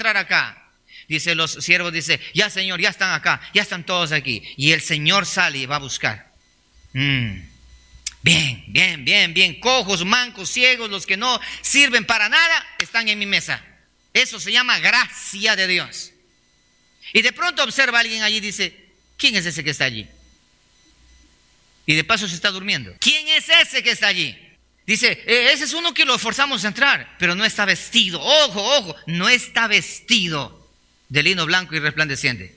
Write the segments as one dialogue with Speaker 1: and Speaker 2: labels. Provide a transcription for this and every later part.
Speaker 1: entrar acá. Dice los siervos, dice, ya Señor, ya están acá, ya están todos aquí. Y el Señor sale y va a buscar. Bien. Cojos, mancos, ciegos, los que no sirven para nada, están en mi mesa. Eso se llama gracia de Dios. Y de pronto observa a alguien allí y dice, ¿quién es ese que está allí? Y de paso se está durmiendo. ¿Quién es ese que está allí? Dice, ese es uno que lo forzamos a entrar, pero no está vestido. Ojo, no está vestido de lino blanco y resplandeciente.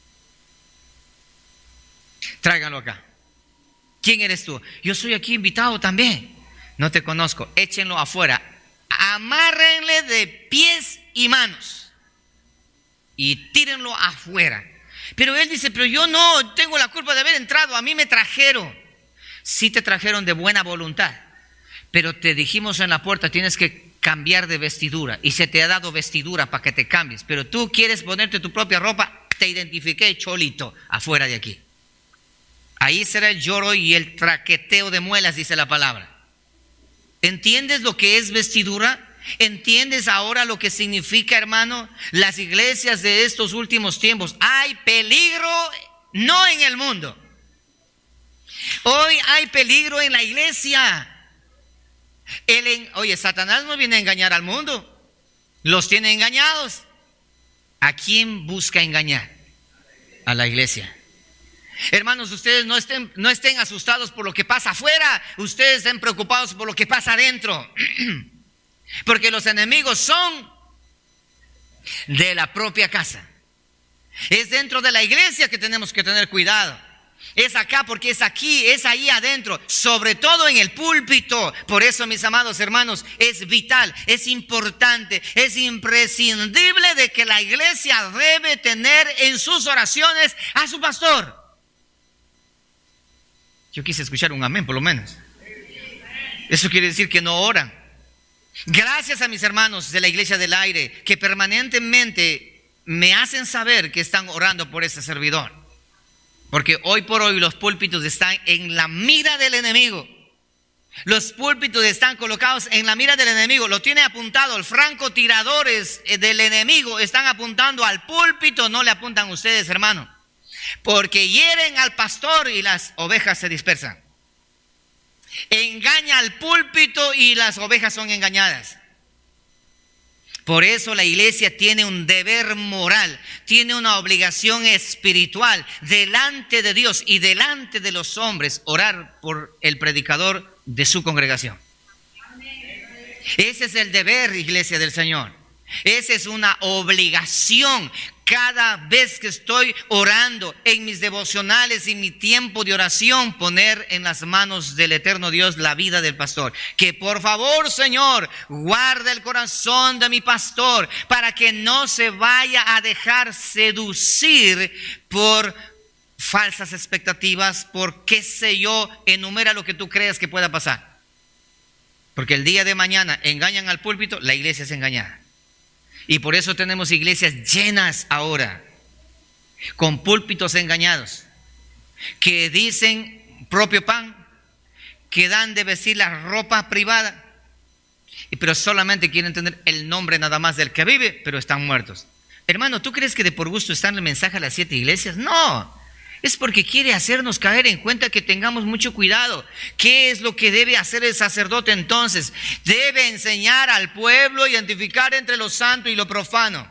Speaker 1: Tráiganlo acá. ¿Quién eres tú? Yo soy aquí invitado también. No te conozco. Échenlo afuera. Amárrenle de pies y manos y tírenlo afuera. Pero él dice, pero yo no tengo la culpa de haber entrado. A mí me trajeron. Sí te trajeron de buena voluntad, pero te dijimos en la puerta, tienes que cambiar de vestidura, y se te ha dado vestidura para que te cambies, pero tú quieres ponerte tu propia ropa. Te identifiqué, cholito, afuera de aquí. Ahí será el lloro y el traqueteo de muelas, dice la palabra. ¿Entiendes lo que es vestidura? ¿Entiendes ahora lo que significa, hermano? Las iglesias de estos últimos tiempos, hay peligro no en el mundo. Hoy hay peligro en la iglesia. Oye, Satanás no viene a engañar al mundo, los tiene engañados. ¿A quién busca engañar? A la iglesia. Hermanos, ustedes no estén asustados por lo que pasa afuera, ustedes estén preocupados por lo que pasa adentro. Porque los enemigos son de la propia casa. Es dentro de la iglesia que tenemos que tener cuidado. Es acá porque es aquí, es ahí adentro, sobre todo en el púlpito. Por eso, mis amados hermanos, es vital, es importante, es imprescindible de que la iglesia debe tener en sus oraciones a su pastor. Yo quise escuchar un amén por lo menos. Eso quiere decir que no oran. Gracias a mis hermanos de la Iglesia del Aire que permanentemente me hacen saber que están orando por ese servidor. Porque hoy por hoy los púlpitos están en la mira del enemigo. Los púlpitos están colocados en la mira del enemigo. Lo tiene apuntado. El francotiradores del enemigo están apuntando al púlpito. No le apuntan a ustedes, hermano. Porque hieren al pastor y las ovejas se dispersan. Engaña al púlpito y las ovejas son engañadas. Por eso la iglesia tiene un deber moral, tiene una obligación espiritual delante de Dios y delante de los hombres, orar por el predicador de su congregación. Ese es el deber, iglesia del Señor. Esa es una obligación. Cada vez que estoy orando en mis devocionales, en mi tiempo de oración, poner en las manos del eterno Dios la vida del pastor. Que por favor, Señor, guarde el corazón de mi pastor para que no se vaya a dejar seducir por falsas expectativas, por qué sé yo, enumera lo que tú creas que pueda pasar. Porque el día de mañana engañan al púlpito, la iglesia es engañada. Y por eso tenemos iglesias llenas ahora, con púlpitos engañados, que dicen propio pan, que dan de vestir la ropa privada, pero solamente quieren tener el nombre nada más del que vive, pero están muertos. Hermano, ¿tú crees que de por gusto está en el mensaje a las 7 iglesias? No. Es porque quiere hacernos caer en cuenta que tengamos mucho cuidado. ¿Qué es lo que debe hacer el sacerdote entonces? Debe enseñar al pueblo, identificar entre lo santo y lo profano.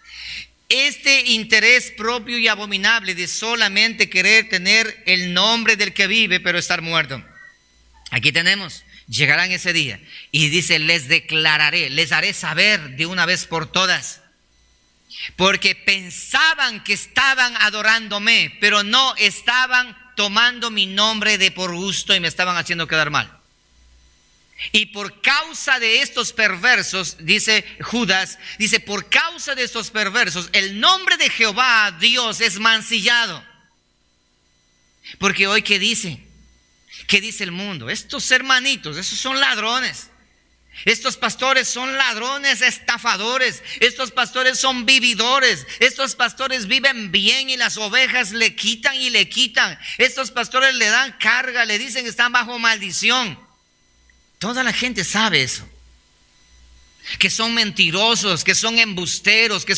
Speaker 1: Este interés propio y abominable de solamente querer tener el nombre del que vive, pero estar muerto. Aquí tenemos, llegarán ese día. Y dice, les declararé, les haré saber de una vez por todas. Porque pensaban que estaban adorándome, pero no, estaban tomando mi nombre de por gusto y me estaban haciendo quedar mal. Y por causa de estos perversos, dice Judas, dice, por causa de estos perversos, el nombre de Jehová, Dios, es mancillado. Porque hoy, ¿qué dice? ¿Qué dice el mundo? Estos hermanitos, esos son ladrones. Estos pastores son ladrones, estafadores. Estos pastores son vividores. Estos pastores viven bien y las ovejas le quitan y le quitan. Estos pastores le dan carga, le dicen que están bajo maldición. Toda la gente sabe eso. Que son mentirosos, que son embusteros, que